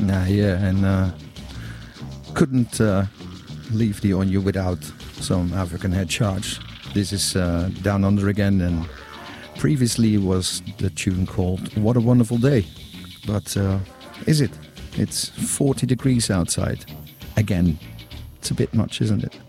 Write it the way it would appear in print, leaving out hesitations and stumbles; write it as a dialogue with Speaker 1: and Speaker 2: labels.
Speaker 1: Yeah, and couldn't leave the On You without some African Head Charge. This is Down Under again, and previously was the tune called What a Wonderful Day. But is it? It's 40 degrees outside. Again, it's a bit much, isn't it?